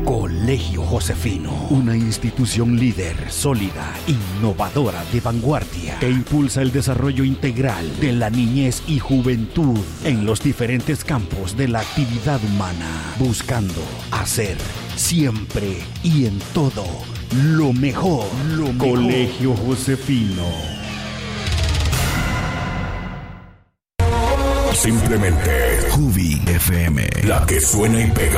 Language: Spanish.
Colegio Josefino, una institución líder, sólida, innovadora, de vanguardia, que impulsa el desarrollo integral de la niñez y juventud en los diferentes campos de la actividad humana, buscando hacer siempre y en todo lo mejor. Colegio Josefino. Simplemente Jubi FM, la que suena y pega.